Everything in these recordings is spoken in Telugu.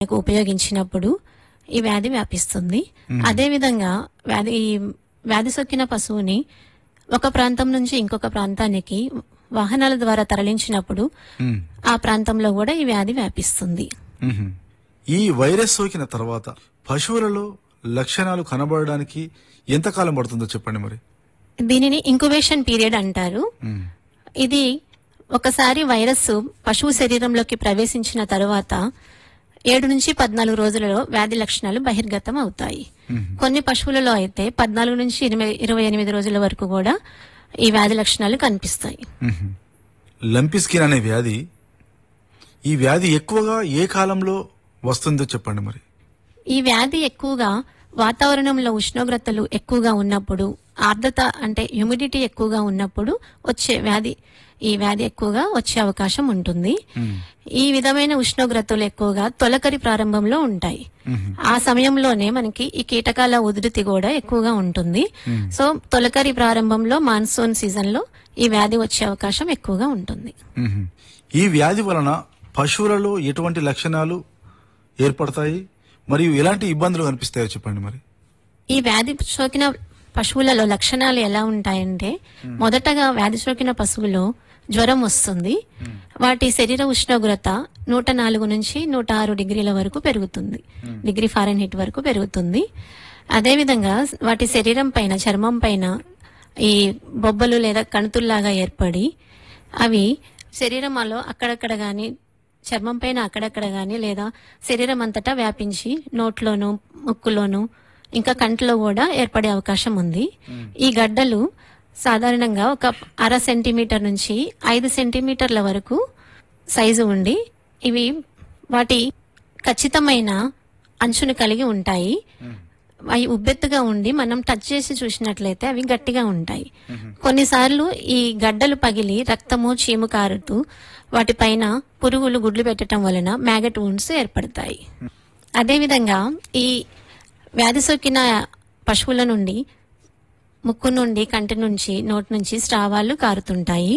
ఉపయోగించినప్పుడు ఈ వ్యాధి వ్యాపిస్తుంది. అదేవిధంగా వ్యాధి సోకిన పశువుని ఒక ప్రాంతం నుంచి ఇంకొక ప్రాంతానికి వాహనాల ద్వారా తరలించినప్పుడు ఆ ప్రాంతంలో కూడా ఈ వ్యాధి వ్యాపిస్తుంది. ఈ వైరస్ సోకిన తర్వాత పశువులలో లక్షణాలు కనబడడానికి ఎంతకాలం పడుతుందో చెప్పండి మరి. దీనిని ఇంక్యుబేషన్ పీరియడ్ అంటారు. ఇది ఒకసారి వైరస్ పశువు శరీరంలోకి ప్రవేశించిన తర్వాత 7 నుంచి 14 రోజులలో వ్యాధి లక్షణాలు బహిర్గతం అవుతాయి. కొన్ని పశువులలో అయితే 14 నుంచి 28 రోజుల వరకు కూడా ఈ వ్యాధి లక్షణాలు కనిపిస్తాయి. లంపీ స్కిన్ అనే వ్యాధి, ఈ వ్యాధి ఎక్కువగా ఏ కాలంలో వస్తుందో చెప్పండి మరి. ఈ వ్యాధి ఎక్కువగా వాతావరణంలో ఉష్ణోగ్రతలు ఎక్కువగా ఉన్నప్పుడు, ఆర్ద్రత అంటే హ్యూమిడిటీ ఎక్కువగా ఉన్నప్పుడు వచ్చే వ్యాధి. ఈ వ్యాధి ఎక్కువగా వచ్చే అవకాశం ఉంటుంది. ఈ విధమైన ఉష్ణోగ్రతలు ఎక్కువగా తొలకరి ప్రారంభంలో ఉంటాయి. ఆ సమయంలోనే మనకి ఈ కీటకాల ఉధృతి కూడా ఎక్కువగా ఉంటుంది. సో తొలకరి ప్రారంభంలో మాన్సూన్ సీజన్ లో ఈ వ్యాధి వచ్చే అవకాశం ఎక్కువగా ఉంటుంది. ఈ వ్యాధి వలన పశువులలో ఎటువంటి లక్షణాలు ఏర్పడతాయి మరియు ఎలాంటి ఇబ్బందులు కనిపిస్తాయో చెప్పండి మరి. ఈ వ్యాధి సోకిన పశువులలో లక్షణాలు ఎలా ఉంటాయంటే, మొదటగా వ్యాధి సోకిన పశువులో జ్వరం వస్తుంది. వాటి శరీర ఉష్ణోగ్రత 104 నుంచి 106 డిగ్రీల వరకు పెరుగుతుంది. డిగ్రీ ఫారెన్హీట్ వరకు పెరుగుతుంది. అదేవిధంగా వాటి శరీరం పైన, చర్మం పైన ఈ బొబ్బలు లేదా కణుతుల్లాగా ఏర్పడి అవి శరీరంలో అక్కడక్కడ గాని, చర్మం పైన అక్కడక్కడ గాని లేదా శరీరం అంతటా వ్యాపించి నోట్లోను, ముక్కులోను, ఇంకా కంట్లో కూడా ఏర్పడే అవకాశం ఉంది. ఈ గడ్డలు సాధారణంగా ఒక 1/2 సెంటీమీటర్ నుంచి 5 సెంటీమీటర్ల వరకు సైజు ఉండి ఇవి వాటి ఖచ్చితమైన అంచును కలిగి ఉంటాయి. అవి ఉబ్బెత్తుగా ఉండి మనం టచ్ చేసి చూసినట్లయితే అవి గట్టిగా ఉంటాయి. కొన్నిసార్లు ఈ గడ్డలు పగిలి రక్తము, చీము కారుతూ వాటిపైన పురుగులు గుడ్లు పెట్టడం వలన మ్యాగట్ వూండ్స్ ఏర్పడతాయి. అదేవిధంగా ఈ వ్యాధి సోకిన పశువుల నుండి ముక్కు నుండి, కంటి నుంచి, నోటి నుంచి స్రావాలు కారుతుంటాయి.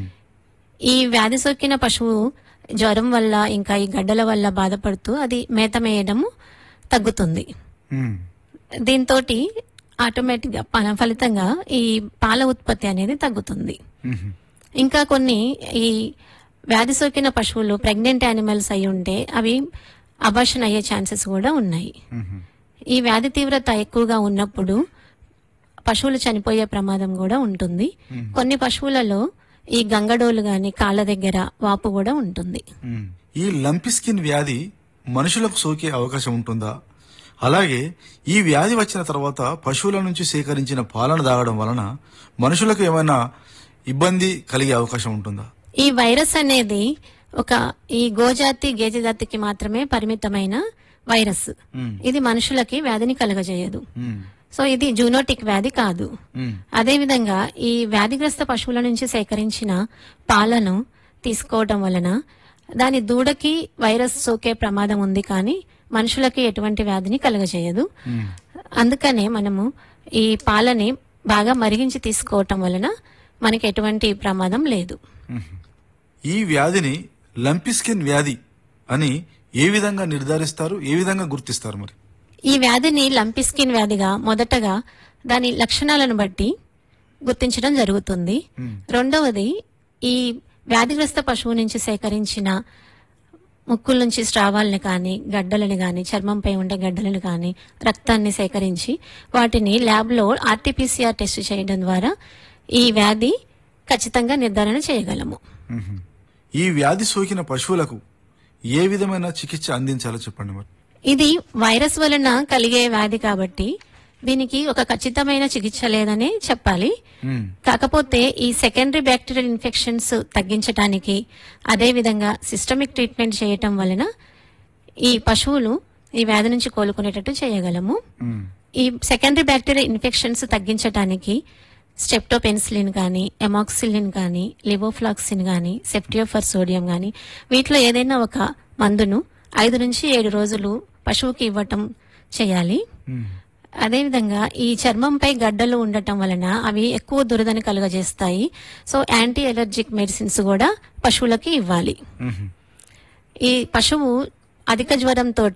ఈ వ్యాధి సోకిన పశువు జ్వరం వల్ల ఇంకా ఈ గడ్డల వల్ల బాధపడుతూ అది మేత మేయడము తగ్గుతుంది. దీంతో ఆటోమేటిక్ గా ఫలితంగా ఈ పాల ఉత్పత్తి అనేది తగ్గుతుంది. ఇంకా కొన్ని ఈ వ్యాధి సోకిన పశువులు ప్రెగ్నెంట్ యానిమల్స్ అయి ఉంటే అవి అబార్షన్ అయ్యే ఛాన్సెస్ కూడా ఉన్నాయి. ఈ వ్యాధి తీవ్రత ఎక్కువగా ఉన్నప్పుడు పశువులు చనిపోయే ప్రమాదం కూడా ఉంటుంది. కొన్ని పశువులలో ఈ గంగడోలు గాని, కాళ్ళ దగ్గర వాపు కూడా ఉంటుంది. ఈ లంపీ స్కిన్ వ్యాధి మనుషులకు సోకే అవకాశం ఉంటుందా? అలాగే ఈ వ్యాధి వచ్చిన తర్వాత పశువుల నుంచి సేకరించిన పాలను తాగడం వలన మనుషులకు ఏమైనా ఇబ్బంది కలిగే అవకాశం ఉంటుందా? ఈ వైరస్ అనేది ఈ గోజాతి, గేదె జాతికి మాత్రమే పరిమితమైన వైరస్. ఇది మనుషులకి వ్యాధిని కలగజేయదు. సో ఇది జూనోటిక్ వ్యాధి కాదు. అదేవిధంగా ఈ వ్యాధిగ్రస్త పశువుల నుంచి సేకరించిన పాలను తీసుకోవడం వలన దాని దూడకి వైరస్ సోకే ప్రమాదం ఉంది, కానీ మనుషులకి ఎటువంటి వ్యాధిని కలగజేయదు. అందుకనే మనము ఈ పాలని బాగా మరిగించి తీసుకోవటం వలన మనకి ఎటువంటి ప్రమాదం లేదు. ఈ వ్యాధిని లంపీ స్కిన్ వ్యాధి అని ఏ విధంగా నిర్ధారిస్తారు, ఏ విధంగా గుర్తిస్తారు మరి? ఈ వ్యాధిని లంపీ స్కిన్ వ్యాధిగా మొదటగా దాని లక్షణాలను బట్టి గుర్తించడం జరుగుతుంది. రెండవది, ఈ వ్యాధిగ్రస్త పశువు నుంచి సేకరించిన ముక్కుల నుంచి స్రావాలను కానీ, గడ్డలను కానీ, చర్మంపై ఉండే గడ్డలను కానీ, రక్తాన్ని సేకరించి వాటిని ల్యాబ్లో RT-PCR టెస్ట్ చేయడం ద్వారా ఈ వ్యాధి ఖచ్చితంగా నిర్ధారణ చేయగలము. ఈ వ్యాధి సోకిన పశువులకు ఏ విధమైన చికిత్స అందించాలో చెప్పండి మరి. ఇది వైరస్ వలన కలిగే వ్యాధి కాబట్టి దీనికి ఒక ఖచ్చితమైన చికిత్స లేదనే చెప్పాలి. కాకపోతే ఈ సెకండరీ బ్యాక్టీరియల్ ఇన్ఫెక్షన్స్ తగ్గించడానికి, అదే విధంగా సిస్టమిక్ ట్రీట్మెంట్ చేయటం వలన ఈ పశువులు ఈ వ్యాధి నుంచి కోలుకునేటట్టు చేయగలము. ఈ సెకండరీ బ్యాక్టీరియల్ ఇన్ఫెక్షన్స్ తగ్గించడానికి స్టెప్టోపెన్సిలిన్ కానీ, ఎమాక్సిలిన్ కానీ, లివోఫ్లాక్సిన్ కానీ, సెఫ్టియోఫర్ సోడియం కానీ వీటిలో ఏదైనా ఒక మందును 5 నుంచి 7 రోజులు పశువుకి ఇవ్వటం చేయాలి. అదేవిధంగా ఈ చర్మంపై గడ్డలు ఉండటం వలన అవి ఎక్కువ దురదని కలుగజేస్తాయి. సో యాంటీ ఎలర్జిక్ మెడిసిన్స్ కూడా పశువులకి ఇవ్వాలి. ఈ పశువు అధిక జ్వరంతో